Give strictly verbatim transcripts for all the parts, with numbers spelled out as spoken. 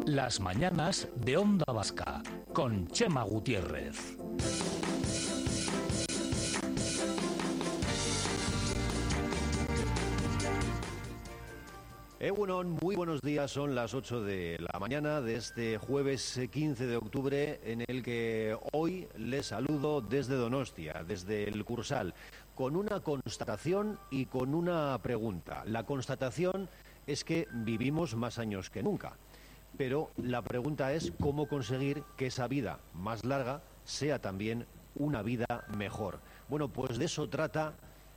Las mañanas de Onda Vasca, con Chema Gutiérrez. Egunon, muy buenos días, son las ocho de la mañana de este jueves quince de octubre, en el que hoy les saludo desde Donostia, desde el Cursal, con una constatación y con una pregunta. La constatación es que vivimos más años que nunca, pero la pregunta es cómo conseguir que esa vida más larga sea también una vida mejor. Bueno, pues de eso trata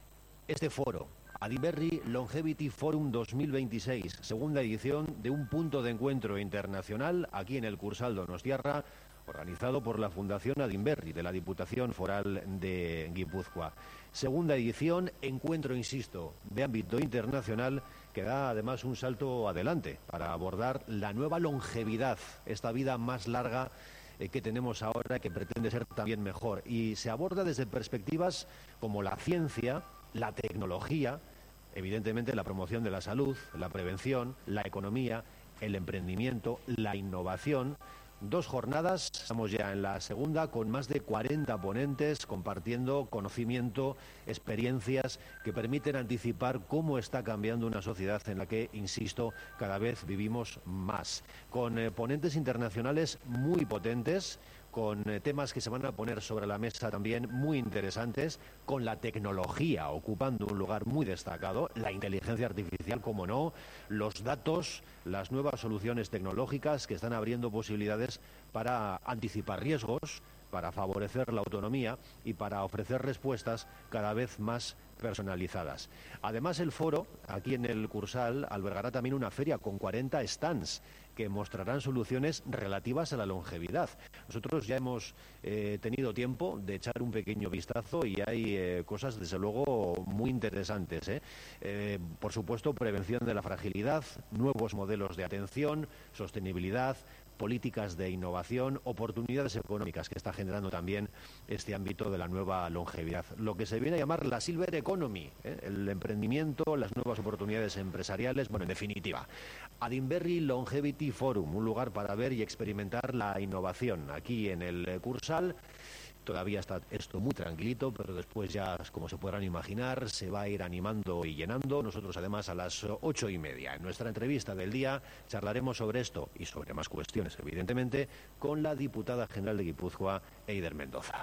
este foro. Adinberri Longevity Forum dos mil veintiséis, segunda edición de un punto de encuentro internacional aquí en el Cursal Donostiarra, organizado por la Fundación Adinberri de la Diputación Foral de Guipúzcoa. Segunda edición, encuentro, insisto, de ámbito internacional, que da además un salto adelante para abordar la nueva longevidad, esta vida más larga eh, que tenemos ahora, que pretende ser también mejor. Y se aborda desde perspectivas como la ciencia, la tecnología, evidentemente la promoción de la salud, la prevención, la economía, el emprendimiento, la innovación. Dos jornadas, estamos ya en la segunda, con más de cuarenta ponentes compartiendo conocimiento, experiencias que permiten anticipar cómo está cambiando una sociedad en la que, insisto, cada vez vivimos más. Con eh, ponentes internacionales muy potentes, con eh, temas que se van a poner sobre la mesa también muy interesantes, con la tecnología ocupando un lugar muy destacado, la inteligencia artificial, como no, los datos, las nuevas soluciones tecnológicas que están abriendo posibilidades para anticipar riesgos, para favorecer la autonomía y para ofrecer respuestas cada vez más personalizadas. Además, el foro, aquí en el Cursal, albergará también una feria con cuarenta stands que mostrarán soluciones relativas a la longevidad. Nosotros ya hemos eh, tenido tiempo de echar un pequeño vistazo y hay eh, cosas, desde luego, muy interesantes, ¿eh? Eh, por supuesto, prevención de la fragilidad, nuevos modelos de atención, sostenibilidad, políticas de innovación, oportunidades económicas que está generando también este ámbito de la nueva longevidad. Lo que se viene a llamar la Silver Economy, ¿eh? el emprendimiento, las nuevas oportunidades empresariales, bueno, en definitiva. Adinberri Longevity Forum, un lugar para ver y experimentar la innovación aquí en el Cursal. Todavía está esto muy tranquilito, pero después ya, como se podrán imaginar, se va a ir animando y llenando. Nosotros, además, a las ocho y media, en nuestra entrevista del día, charlaremos sobre esto y sobre más cuestiones, evidentemente, con la diputada general de Guipúzcoa, Eider Mendoza.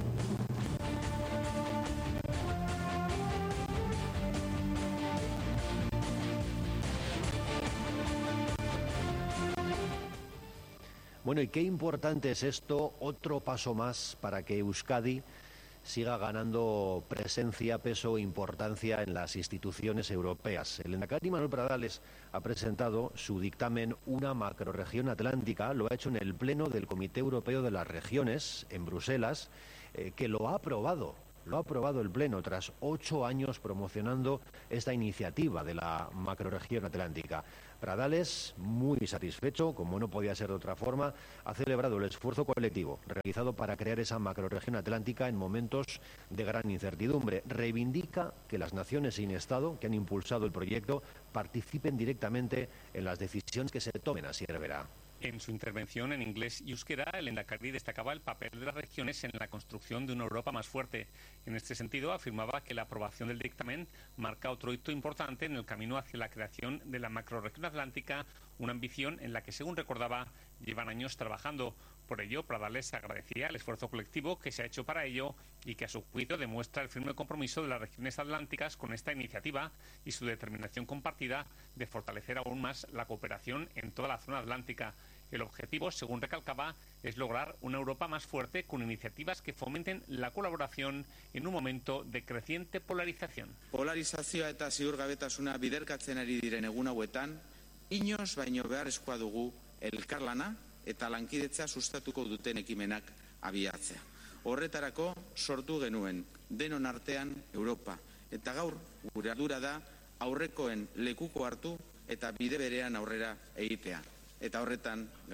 Bueno, y qué importante es esto, otro paso más para que Euskadi siga ganando presencia, peso e importancia en las instituciones europeas. El lehendakari Manuel Pradales ha presentado su dictamen Una macrorregión atlántica, lo ha hecho en el Pleno del Comité Europeo de las Regiones, en Bruselas, eh, que lo ha aprobado. Lo ha aprobado el Pleno tras ocho años promocionando esta iniciativa de la macrorregión atlántica. Pradales, muy satisfecho, como no podía ser de otra forma, ha celebrado el esfuerzo colectivo realizado para crear esa macrorregión atlántica en momentos de gran incertidumbre. Reivindica que las naciones sin Estado que han impulsado el proyecto participen directamente en las decisiones que se tomen, así verá. En su intervención en inglés y euskera, el lehendakari destacaba el papel de las regiones en la construcción de una Europa más fuerte. En este sentido, afirmaba que la aprobación del dictamen marca otro hito importante en el camino hacia la creación de la macrorregión atlántica, una ambición en la que, según recordaba, llevan años trabajando. Por ello, Pradales agradecía el esfuerzo colectivo que se ha hecho para ello y que, a su juicio, demuestra el firme compromiso de las regiones atlánticas con esta iniciativa y su determinación compartida de fortalecer aún más la cooperación en toda la zona atlántica. El objetivo, según recalcaba, es lograr una Europa más fuerte con iniciativas que fomenten la colaboración en un momento de creciente polarización. Polarizazioa eta ziurgabetasuna biderkatzen ari diren egun hauetan, inoz baino beharrezkoa dugu elkarlana eta lankidetza sustatuko duten ekimenak abiatzea. Horretarako sortu genuen denon artean Europa, eta gaur gure ardura da aurrekoen lekuko hartu eta bide berean aurrera egitea. Eta horretan gaude.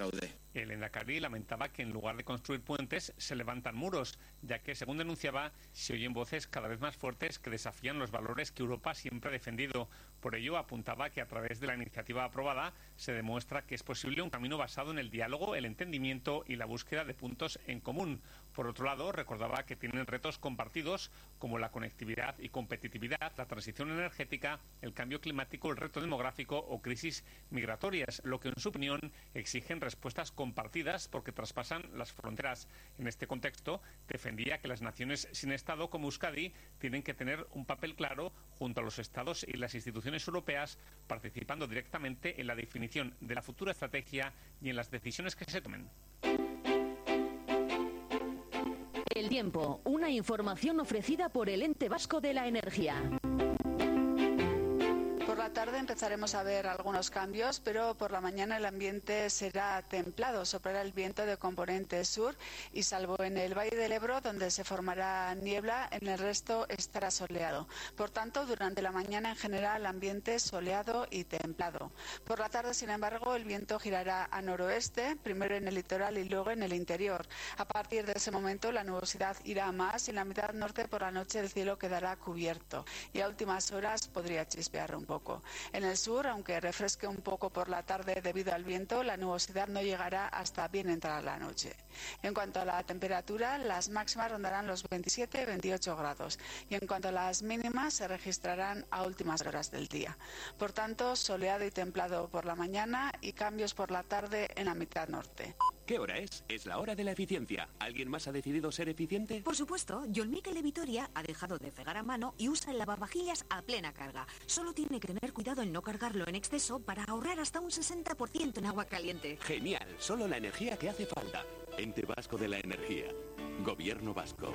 El Lehendakari lamentaba que en lugar de construir puentes se levantan muros, ya que, según denunciaba, se oyen voces cada vez más fuertes que desafían los valores que Europa siempre ha defendido. Por ello, apuntaba que a través de la iniciativa aprobada se demuestra que es posible un camino basado en el diálogo, el entendimiento y la búsqueda de puntos en común. Por otro lado, recordaba que tienen retos compartidos como la conectividad y competitividad, la transición energética, el cambio climático, el reto demográfico o crisis migratorias, lo que en su opinión exigen respuestas compartidas porque traspasan las fronteras. En este contexto, defendía que las naciones sin Estado como Euskadi tienen que tener un papel claro junto a los Estados y las instituciones europeas, participando directamente en la definición de la futura estrategia y en las decisiones que se tomen. El tiempo, una información ofrecida por el Ente Vasco de la Energía. Por la tarde empezaremos a ver algunos cambios, pero por la mañana el ambiente será templado, soplará el viento de componente sur y salvo en el Valle del Ebro, donde se formará niebla, en el resto estará soleado. Por tanto, durante la mañana en general ambiente soleado y templado. Por la tarde, sin embargo, el viento girará a noroeste, primero en el litoral y luego en el interior. A partir de ese momento la nubosidad irá a más y en la mitad norte por la noche el cielo quedará cubierto y a últimas horas podría chispear un poco. En el sur, aunque refresque un poco por la tarde debido al viento, la nubosidad no llegará hasta bien entrada la noche. En cuanto a la temperatura, las máximas rondarán los veintisiete a veintiocho grados y en cuanto a las mínimas se registrarán a últimas horas del día. Por tanto, soleado y templado por la mañana y cambios por la tarde en la mitad norte. ¿Qué hora es? Es la hora de la eficiencia. ¿Alguien más ha decidido ser eficiente? Por supuesto, John Miquel de Vitoria ha dejado de fregar a mano y usa el lavavajillas a plena carga. Solo tiene que tener cuidado en no cargarlo en exceso para ahorrar hasta un sesenta por ciento en agua caliente. Genial, solo la energía que hace falta. Ente Vasco de la Energía. Gobierno Vasco.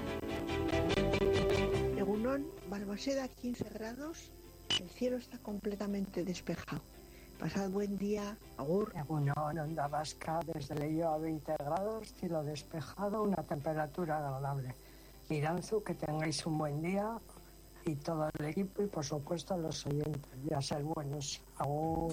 Egunon, Balmaseda, quince grados. El cielo está completamente despejado. Pasad buen día, agur. Egunon, Onda Vasca, desde Leio a veinte grados, cielo despejado, una temperatura agradable. Iranzu, que tengáis un buen día y todo el equipo y por supuesto los oyentes. Ya ser buenos, agur.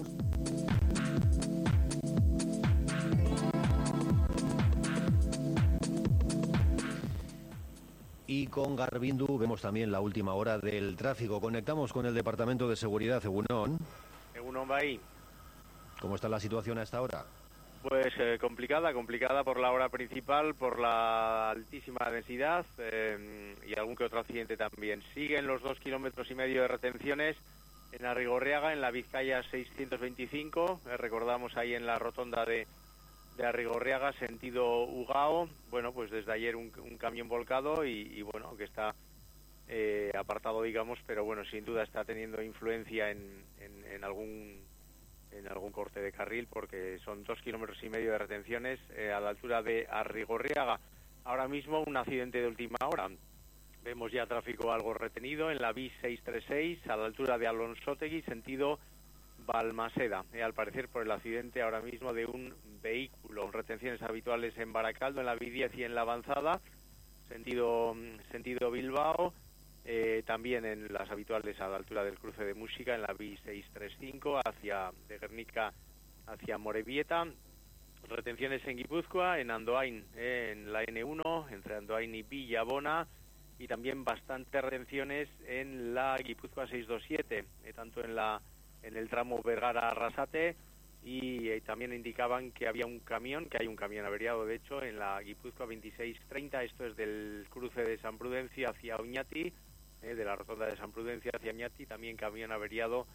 Y con Garbindu vemos también la última hora del tráfico. Conectamos con el Departamento de Seguridad, Egunon. Egunon, Bahí. ¿Cómo está la situación a esta hora? Pues eh, complicada, complicada por la hora principal, por la altísima densidad eh, y algún que otro accidente también. Siguen los dos kilómetros y medio de retenciones en Arrigorriaga, en la Vizcaya seiscientos veinticinco. Eh, recordamos ahí en la rotonda de, de Arrigorriaga, sentido Ugao. Bueno, pues desde ayer un, un camión volcado y, y bueno, que está eh, apartado, digamos, pero bueno, sin duda está teniendo influencia en, en, en algún... en algún corte de carril, porque son dos kilómetros y medio de retenciones eh, a la altura de Arrigorriaga. Ahora mismo un accidente de última hora. Vemos ya tráfico algo retenido en la B I seiscientos treinta y seis a la altura de Alonsotegui, sentido Balmaseda. Eh, al parecer por el accidente ahora mismo de un vehículo. Retenciones habituales en Baracaldo, en la B I diez y en la Avanzada, sentido, sentido Bilbao. Eh, también en las habituales a la altura del cruce de Música, en la B I seiscientos treinta y cinco, hacia de Guernica hacia Morevieta. Retenciones en Guipúzcoa, en Andoain, eh, en la N uno, entre Andoain y Villabona, y también bastantes retenciones en la Guipúzcoa seiscientos veintisiete, eh, tanto en la en el tramo Vergara-Arrasate, y eh, también indicaban que había un camión, que hay un camión averiado, de hecho, en la Guipúzcoa veintiséis treinta, esto es del cruce de San Prudencio hacia Oñati, eh, de la rotonda de San Prudencio hacia Oñati, también camión averiado,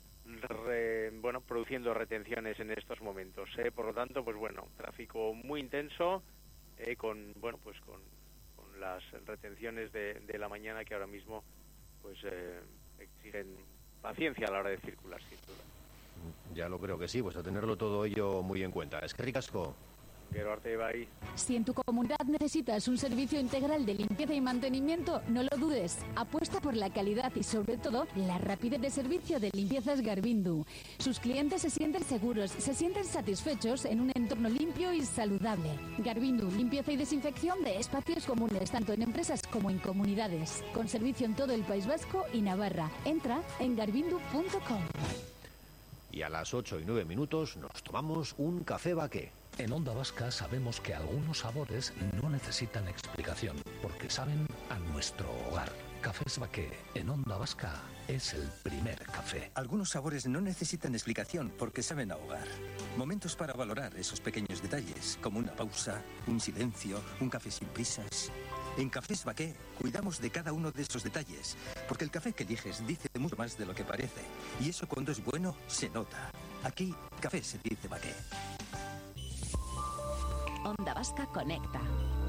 re, bueno, produciendo retenciones en estos momentos. Eh, por lo tanto, pues bueno, tráfico muy intenso, eh, con, bueno, pues con, con las retenciones de, de la mañana que ahora mismo, pues eh, exigen paciencia a la hora de circular, sin duda. Ya lo creo que sí, pues a tenerlo todo ello muy en cuenta. Es que ricasco. Si en tu comunidad necesitas un servicio integral de limpieza y mantenimiento, no lo dudes. Apuesta por la calidad y sobre todo la rapidez de servicio de Limpiezas Garbindu. Sus clientes se sienten seguros, se sienten satisfechos en un entorno limpio y saludable. Garbindu, limpieza y desinfección de espacios comunes, tanto en empresas como en comunidades. Con servicio en todo el País Vasco y Navarra. Entra en garbindu punto com. Y a las ocho y nueve minutos nos tomamos un café Baqué. En Onda Vasca sabemos que algunos sabores no necesitan explicación, porque saben a nuestro hogar. Cafés Baqué, en Onda Vasca, es el primer café. Algunos sabores no necesitan explicación porque saben a hogar. Momentos para valorar esos pequeños detalles, como una pausa, un silencio, un café sin prisas. En Cafés Baqué cuidamos de cada uno de esos detalles, porque el café que eliges dice mucho más de lo que parece. Y eso cuando es bueno, se nota. Aquí, café se dice Baqué. Onda Vasca conecta.